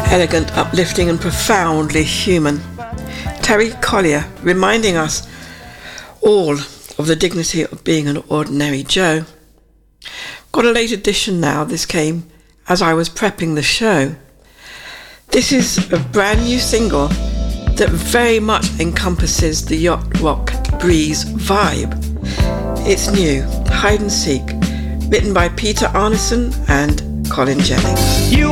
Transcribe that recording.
Elegant, uplifting and profoundly human. Terry Collier reminding us all of the dignity of being an ordinary Joe. Got a late edition now. This came as I was prepping the show. This is a brand new single that very much encompasses the yacht rock breeze vibe. It's new, Hide and Seek, written by Peter Arneson and Colin Jennings.